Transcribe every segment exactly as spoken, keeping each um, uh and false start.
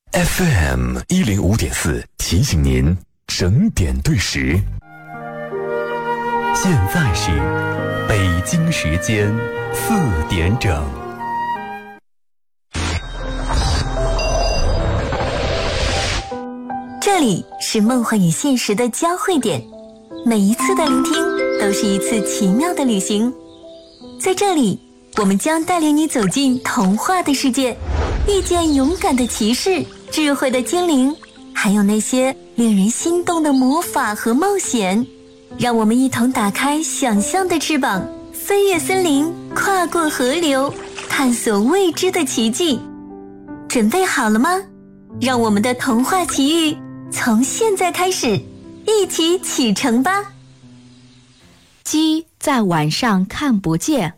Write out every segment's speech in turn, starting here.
F M 一零五点四提醒您整点对时。现在是北京时间四点整。 这里是梦幻与现实的交汇点，每一次的聆听都是一次奇妙的旅行。在这里，我们将带领你走进童话的世界，遇见勇敢的骑士、智慧的精灵，还有那些令人心动的魔法和冒险。让我们一同打开想象的翅膀，飞越森林，跨过河流，探索未知的奇迹。准备好了吗？让我们的童话奇遇从现在开始，一起启程吧。 鸡在晚上看不见。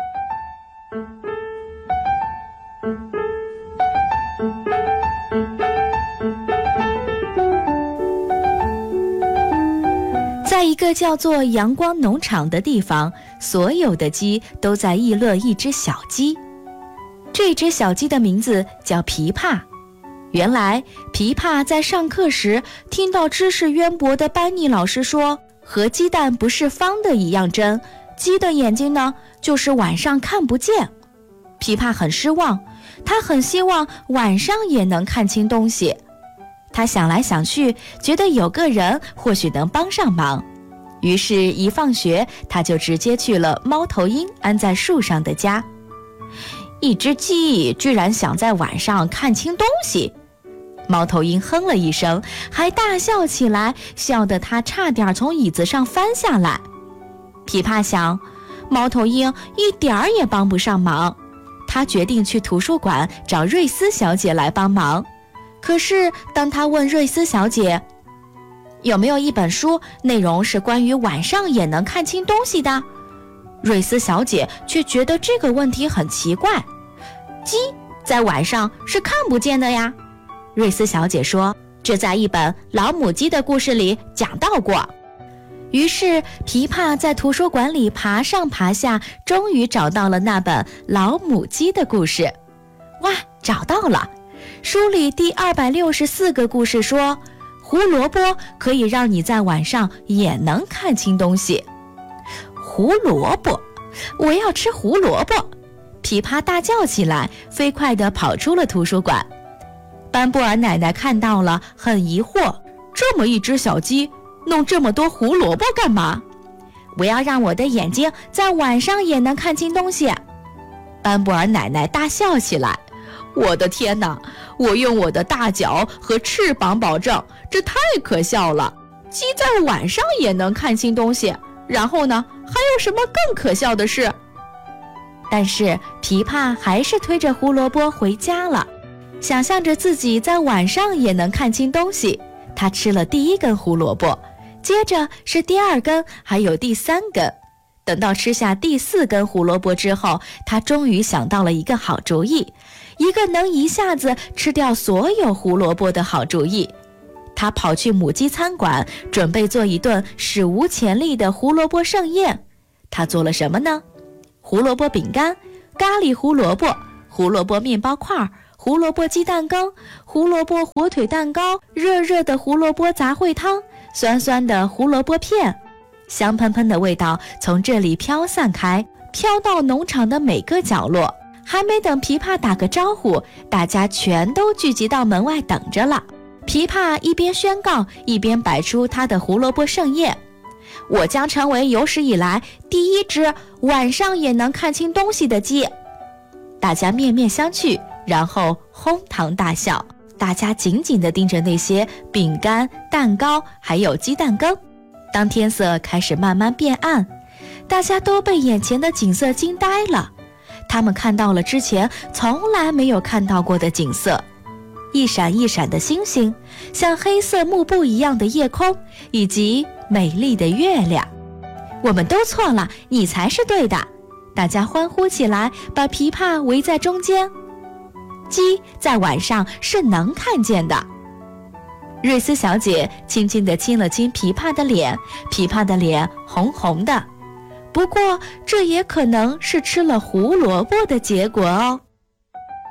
在一个叫做阳光农场的地方，所有的鸡都在议论一只小鸡。这只小鸡的名字叫琵琶。原来琵琶在上课时听到知识渊博的班尼老师说，和鸡蛋不是方的一样针，鸡的眼睛呢就是晚上看不见。琵琶很失望，他很希望晚上也能看清东西。他想来想去，觉得有个人或许能帮上忙，于是一放学他就直接去了猫头鹰安在树上的家。一只鸡居然想在晚上看清东西。猫头鹰哼了一声，还大笑起来，笑得他差点从椅子上翻下来。琵琶想，猫头鹰一点儿也帮不上忙，他决定去图书馆找瑞斯小姐来帮忙。可是当他问瑞斯小姐有没有一本书内容是关于晚上也能看清东西的，瑞斯小姐却觉得这个问题很奇怪。鸡在晚上是看不见的呀。瑞斯小姐说，这在一本老母鸡的故事里讲到过。于是琵琶在图书馆里爬上爬下，终于找到了那本老母鸡的故事。哇，找到了！书里第二百六十四个故事说，胡萝卜可以让你在晚上也能看清东西。胡萝卜，我要吃胡萝卜！琵琶大叫起来，飞快地跑出了图书馆。班布尔奶奶看到了，很疑惑，这么一只小鸡弄这么多胡萝卜干嘛？我要让我的眼睛在晚上也能看清东西。班布尔奶奶大笑起来，我的天哪，我用我的大脚和翅膀保证，这太可笑了。鸡在晚上也能看清东西，然后呢，还有什么更可笑的事？但是琵琶还是推着胡萝卜回家了，想象着自己在晚上也能看清东西。他吃了第一根胡萝卜，接着是第二根，还有第三根。等到吃下第四根胡萝卜之后，他终于想到了一个好主意，一个能一下子吃掉所有胡萝卜的好主意。他跑去母鸡餐馆，准备做一顿史无前例的胡萝卜盛宴。他做了什么呢？胡萝卜饼干、咖喱胡萝卜、胡萝卜面包块、胡萝卜鸡蛋羹、胡萝卜火腿蛋糕、热热的胡萝卜杂烩汤、酸酸的胡萝卜片。香喷喷的味道从这里飘散开，飘到农场的每个角落。还没等琵琶打个招呼，大家全都聚集到门外等着了。琵琶一边宣告，一边摆出他的胡萝卜盛宴。我将成为有史以来第一只晚上也能看清东西的鸡。大家面面相觑，然后哄堂大笑。大家紧紧地盯着那些饼干、蛋糕还有鸡蛋羹。当天色开始慢慢变暗，大家都被眼前的景色惊呆了。他们看到了之前从来没有看到过的景色，一闪一闪的星星，像黑色幕布一样的夜空，以及美丽的月亮。我们都错了，你才是对的！大家欢呼起来，把琵琶围在中间。鸡在晚上是能看见的。瑞斯小姐轻轻地亲了亲琵琶的脸，琵琶的脸红红的。不过这也可能是吃了胡萝卜的结果哦。